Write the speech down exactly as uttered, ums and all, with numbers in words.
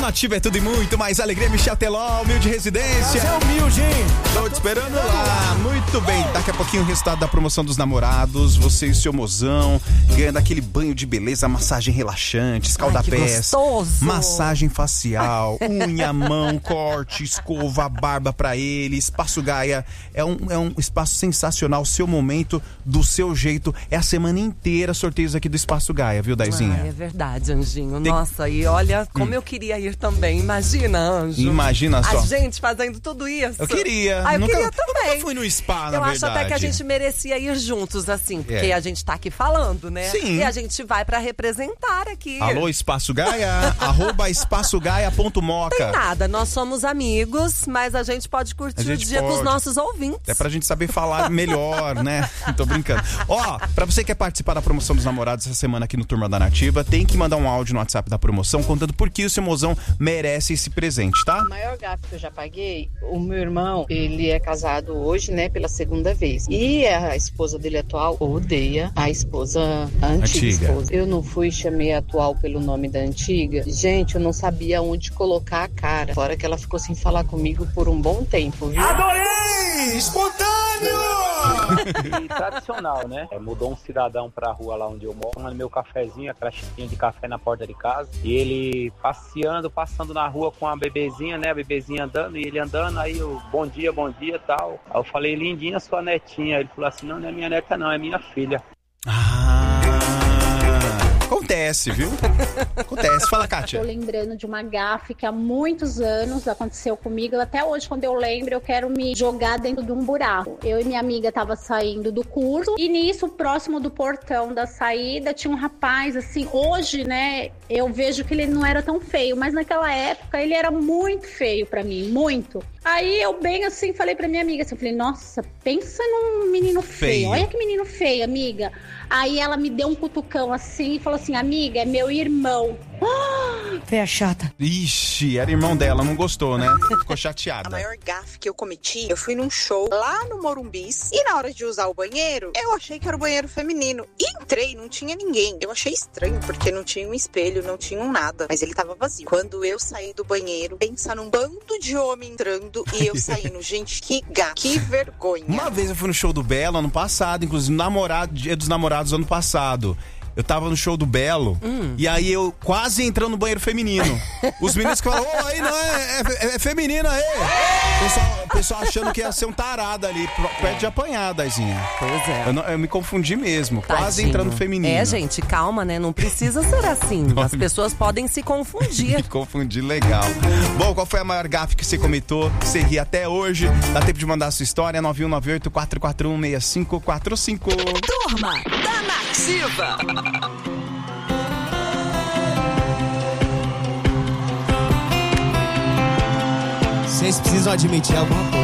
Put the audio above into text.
Nativa é tudo e muito mais alegria. Michel Teló, humilde residência. Você é humilde, hein? Tô te esperando lá. Muito bem. Daqui a pouquinho o resultado da promoção dos namorados. Você e seu mozão ganhando aquele banho de beleza, massagem relaxante, escalda-pés, massagem facial, unha, mão, corte, escova, barba pra ele. Espaço Gaia é um, é um espaço sensacional. Seu momento, do seu jeito. É a semana inteira sorteios aqui do Espaço Gaia, viu, Daizinha? Ah, é verdade, Anjinho. Tem... Nossa, e olha como hum. eu queria ir também. Imagina, Anjo. Imagina só. A gente fazendo tudo isso. Eu queria. Ah, eu nunca, queria também. Eu nunca fui no spa, na eu verdade. acho até que a gente merecia ir juntos, assim. Porque é. a gente tá aqui falando, né? Sim. E a gente vai pra representar aqui. Alô, Espaço Gaia? arroba espaço gaia ponto moca. Tem nada, nós somos amigos, mas a gente pode curtir gente o dia pode. com os nossos ouvintes. É pra gente saber falar melhor, né? Tô brincando. Ó, pra você que quer participar da promoção dos namorados essa semana aqui no Turma da Nativa, tem que mandar um áudio no WhatsApp da promoção contando por que o seu mozão merece esse presente, tá? O maior gasto que eu já paguei, o meu irmão, ele é casado hoje, né, pela segunda vez. E a esposa dele atual odeia a esposa, a antiga, antiga. esposa. Eu não fui e chamei a atual pelo nome da antiga. Gente, eu não sabia onde colocar a cara. Fora que ela ficou sem falar comigo por um bom tempo, viu? Adorei! Espontâneo! E tradicional, né? É, mudou um cidadão pra rua lá onde eu moro, tomando meu cafezinho, aquela xicrinha de café na porta de casa. E ele passeando, passando na rua com a bebezinha, né? A bebezinha andando, e ele andando, aí eu, bom dia, bom dia, tal. Aí eu falei, lindinha sua netinha. Ele falou assim, não, não é minha neta não, é minha filha. Ah, acontece, viu? Acontece. Fala, Kátia. Tô lembrando de uma gafe que há muitos anos aconteceu comigo. Até hoje, quando eu lembro, eu quero me jogar dentro de um buraco. Eu e minha amiga tava saindo do curso e nisso, próximo do portão da saída, tinha um rapaz, assim, hoje, né, eu vejo que ele não era tão feio, mas naquela época ele era muito feio pra mim, muito. Aí eu bem assim, falei pra minha amiga, assim, eu falei, nossa, pensa num menino feio. feio. Olha que menino feio, amiga. Aí ela me deu um cutucão assim e falou assim, amiga, é meu irmão. Feia chata. Ixi, era irmão dela, não gostou, né? Ficou chateada. A maior gafe que eu cometi, eu fui num show lá no Morumbis e na hora de usar o banheiro, eu achei que era o banheiro feminino. E entrei, não tinha ninguém. Eu achei estranho, porque não tinha um espelho, não tinha um nada. Mas ele tava vazio. Quando eu saí do banheiro, pensa num bando de homem entrando e eu saindo. Gente, que gafe, que vergonha. Uma vez eu fui no show do Belo ano passado, inclusive namorado, dia dos namorados ano passado. Eu tava no show do Belo, hum. e aí eu quase entrando no banheiro feminino. Os meninos que falaram, ô, oh, aí não, é, é, é feminino aí. O pessoal, pessoal achando que ia ser um tarado ali, perto de apanhar, Daizinha. Pois é. Eu, não, eu me confundi mesmo, Tadinho. Quase entrando no feminino. É, gente, calma, né? Não precisa ser assim. As pessoas podem se confundir. Me confundir legal. Bom, qual foi a maior gafe que você cometeu? Você ri até hoje. Dá tempo de mandar a sua história, nove um nove oito, quatro quatro um, seis cinco quatro cinco. Turma da Nativa. Vocês precisam admitir alguma coisa.